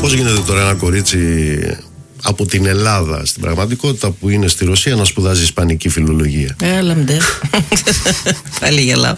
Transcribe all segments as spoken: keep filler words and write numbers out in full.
Πώς γίνεται τώρα ένα κορίτσι από την Ελλάδα στην πραγματικότητα που είναι στη Ρωσία να σπουδάζει ισπανική φιλολογία? Έλα μντε. Πάλι γελάω.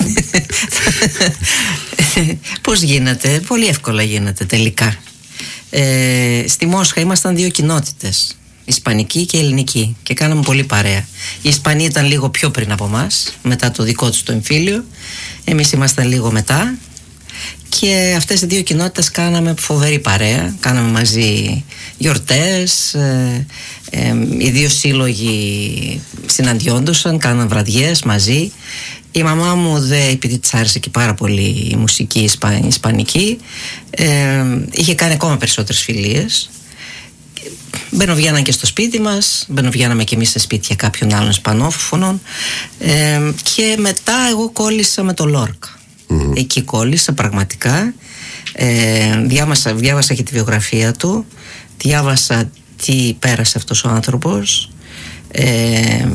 Πώς γίνεται? Πολύ εύκολα γίνεται τελικά. ε, Στη Μόσχα ήμασταν δύο κοινότητες, ισπανική και ελληνική, και κάναμε πολύ παρέα. Οι Ισπανοί ήταν λίγο πιο πριν από μας, μετά το δικό τους το εμφύλιο. Εμείς ήμασταν λίγο μετά. Και αυτές οι δύο κοινότητες κάναμε φοβερή παρέα. Κάναμε μαζί γιορτές, ε, ε, οι δύο σύλλογοι συναντιόντουσαν, κάναμε βραδιές μαζί. Η μαμά μου, δε, επειδή της άρεσε και πάρα πολύ η μουσική ισπα, η ισπανική, ε, είχε κάνει ακόμα περισσότερες φιλίες. Μπαινοβγαίναν και στο σπίτι μας, μπαινοβγαίναμε και εμείς σε σπίτια κάποιων άλλων ισπανόφωνων, ε, και μετά εγώ κόλλησα με το Λόρκα. Mm-hmm. Εκεί κόλλησα πραγματικά. ε, διάβασα, διάβασα και τη βιογραφία του, διάβασα τι πέρασε αυτός ο άνθρωπος, ε,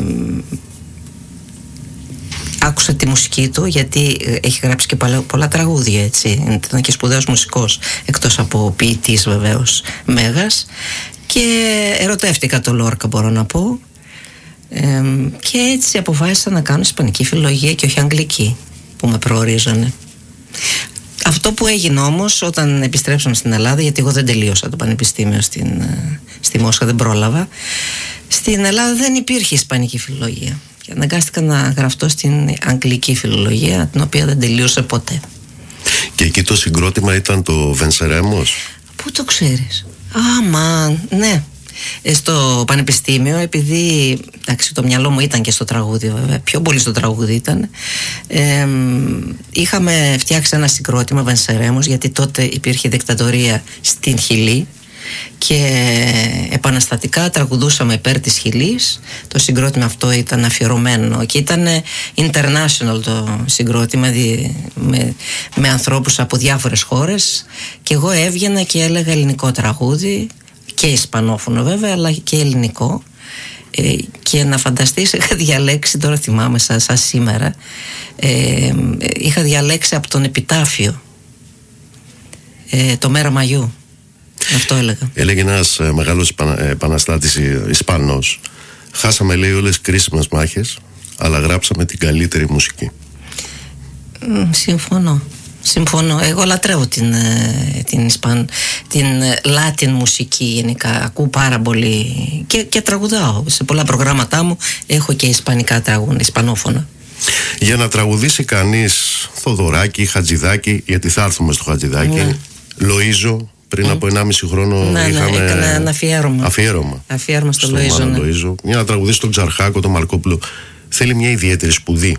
άκουσα τη μουσική του, γιατί έχει γράψει και πολλά, πολλά τραγούδια, έτσι. Ήταν και σπουδαίος μουσικός, εκτός από ποιητής βεβαίως μέγας. Και ερωτεύτηκα το Λόρκα, μπορώ να πω, ε, και έτσι αποφάσισα να κάνω ισπανική φιλολογία και όχι αγγλική, που με προορίζανε. Αυτό που έγινε όμως όταν επιστρέψαμε στην Ελλάδα, γιατί εγώ δεν τελείωσα το πανεπιστήμιο στην, στη Μόσχα, δεν πρόλαβα. Στην Ελλάδα δεν υπήρχε ισπανική φιλολογία και αναγκάστηκα να γραφτώ στην αγγλική φιλολογία, την οποία δεν τελείωσα ποτέ. Και εκεί το συγκρότημα ήταν το Βενσερέμος? Πού το ξέρεις? Α, μα, ναι. Στο πανεπιστήμιο, επειδή εντάξει, το μυαλό μου ήταν και στο τραγούδι, βέβαια, πιο πολύ στο τραγούδι ήταν, ε, είχαμε φτιάξει ένα συγκρότημα Βενσερέμος, γιατί τότε υπήρχε δικτατορία στην Χιλή και επαναστατικά τραγουδούσαμε υπέρ της Χιλής. Το συγκρότημα αυτό ήταν αφιερωμένο και ήταν international το συγκρότημα, με, με ανθρώπους από διάφορες χώρες, και εγώ έβγαινα και έλεγα ελληνικό τραγούδι, και ισπανόφωνο βέβαια, αλλά και ελληνικό. ε, και να φανταστείς, είχα διαλέξει, τώρα θυμάμαι σαν, σαν σήμερα, ε, είχα διαλέξει από τον Επιτάφιο ε, το Μέρα Μαγιού. Αυτό έλεγα. Έλεγε ένας ε, μεγάλος επαναστάτης Ισπανός: χάσαμε, λέει, όλες τις κρίσιμες μάχες, αλλά γράψαμε την καλύτερη μουσική. Mm, συμφωνώ. Συμφωνώ. Εγώ λατρεύω την, την, Ισπαν, την Latin μουσική γενικά. Ακούω πάρα πολύ και, και τραγουδάω. Σε πολλά προγράμματά μου έχω και ισπανικά τραγούδια, ισπανόφωνα. Για να τραγουδήσει κανείς Θοδωράκη, Χατζηδάκη, γιατί θα έρθουμε στο Χατζηδάκη, ναι. Λοΐζο, πριν mm. από ενάμιση χρόνο, ναι, είχαμε ναι, έκανα ένα αφιέρωμα. Αφιέρωμα. Αφιέρωμα στο, στο Λοΐζο, ναι. Λοΐζο. Για να τραγουδήσει τον Τζαρχάκο, τον Μαρκόπουλο, θέλει μια ιδιαίτερη σπουδή.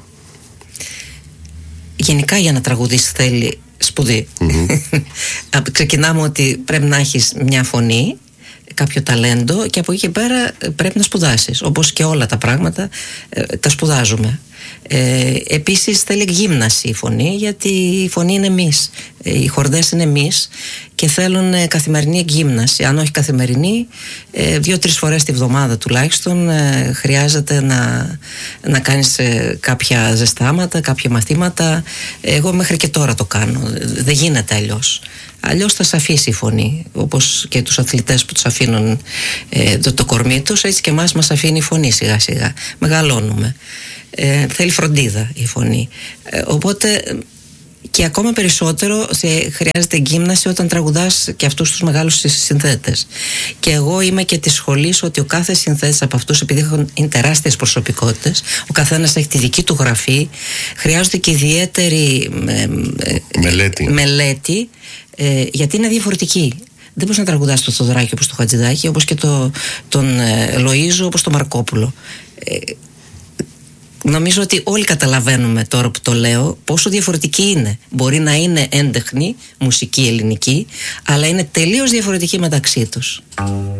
Γενικά για να τραγουδήσεις θέλει σπουδή. Mm-hmm. Ξεκινάμε ότι πρέπει να έχεις μια φωνή, κάποιο ταλέντο, και από εκεί και πέρα πρέπει να σπουδάσεις. Όπως και όλα τα πράγματα ε, τα σπουδάζουμε. Ε, επίσης θέλει γύμναση η φωνή, γιατί η φωνή είναι εμείς, οι χορδές είναι εμείς και θέλουν καθημερινή εκγύμναση. Αν όχι καθημερινή, ε, δύο-τρεις φορές τη βδομάδα τουλάχιστον ε, χρειάζεται να, να κάνεις ε, κάποια ζεστάματα, κάποια μαθήματα. Εγώ μέχρι και τώρα το κάνω, δεν γίνεται αλλιώς. Αλλιώς θα σε αφήσει η φωνή, όπως και τους αθλητές που τους αφήνουν ε, το, το κορμί τους, έτσι και εμάς μας αφήνει η φωνή σιγά σιγά, μεγαλώνουμε. Ε, θέλει φροντίδα η φωνή, ε, οπότε και ακόμα περισσότερο χρειάζεται γύμναση όταν τραγουδάς και αυτούς τους μεγάλους συνθέτες. Και εγώ είμαι και της σχολής ότι ο κάθε συνθέτης από αυτούς, επειδή είναι τεράστιες προσωπικότητες, ο καθένας έχει τη δική του γραφή, χρειάζεται και ιδιαίτερη ε, ε, μελέτη, μελέτη ε, γιατί είναι διαφορετική. Δεν μπορείς να τραγουδάς το Θοδωράκη όπως το Χατζηδάκη, όπως και το, τον ε, Λοΐζο, όπως το Μαρκόπουλο. ε, Νομίζω ότι όλοι καταλαβαίνουμε τώρα που το λέω πόσο διαφορετική είναι. Μπορεί να είναι έντεχνη μουσική ελληνική, αλλά είναι τελείως διαφορετική μεταξύ τους.